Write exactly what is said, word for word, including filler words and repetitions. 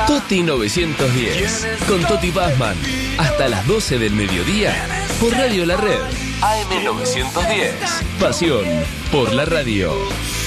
Toti novecientos diez, con Toti Pazman, hasta las doce del mediodía, por Radio La Red, A M novecientos diez, pasión por la radio.